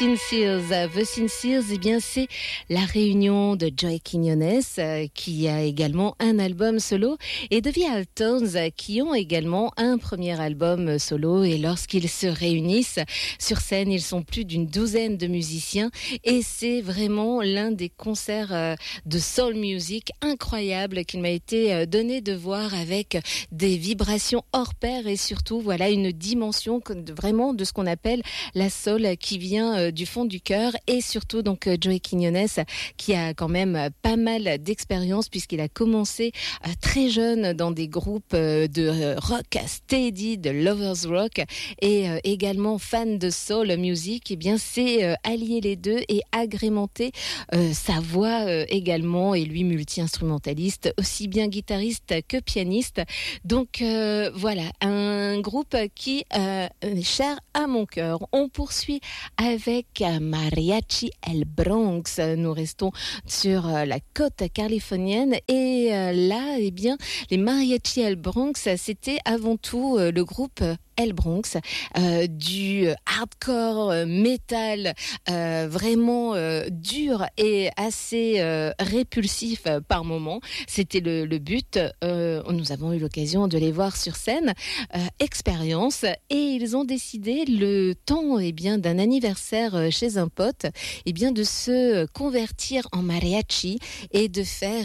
Sincères. The Sincères, eh bien, c'est la réunion de Joey Quiñones, qui a également un album solo, et de The Altones, qui ont également un premier album solo. Et lorsqu'ils se réunissent sur scène, ils sont plus d'une douzaine de musiciens, et c'est vraiment l'un des concerts de soul music incroyables qu'il m'a été donné de voir, avec des vibrations hors pair, et surtout, voilà, une dimension vraiment de ce qu'on appelle la soul qui vient du fond du cœur. Et surtout donc Joey Quiñones, qui a quand même pas mal d'expérience, puisqu'il a commencé très jeune dans des groupes de rock steady, de lovers rock, et également fan de soul music. Et bien, c'est allier les deux et agrémenter sa voix également, et lui multi-instrumentaliste, aussi bien guitariste que pianiste. Donc voilà, un groupe qui est cher à mon cœur. On poursuit avec Mariachi El Bronx. Nous restons sur la côte californienne, et là, eh bien, les Mariachi El Bronx, c'était avant tout le groupe El Bronx, du hardcore metal vraiment dur et assez répulsif par moments. C'était le but. Nous avons eu l'occasion de les voir sur scène, expérience, et ils ont décidé, le temps bien d'un anniversaire chez un pote, bien de se convertir en mariachi et de faire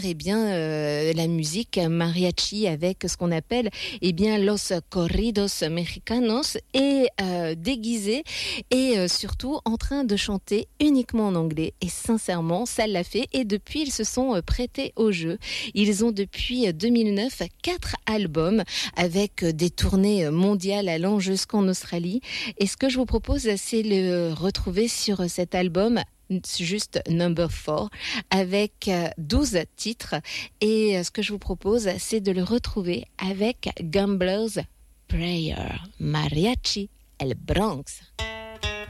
la musique mariachi avec ce qu'on appelle los corridos mexicanos, et déguisés, et surtout en train de chanter uniquement en anglais. Et sincèrement, ça l'a fait, et depuis ils se sont prêtés au jeu. Ils ont depuis 2009 4 albums, avec des tournées mondiales allant jusqu'en Australie. Et ce que je vous propose, c'est le retrouver sur cet album, juste Number 4, avec 12 titres. Et ce que je vous propose, c'est de le retrouver avec Gambler's Prayer, Mariachi El Bronx.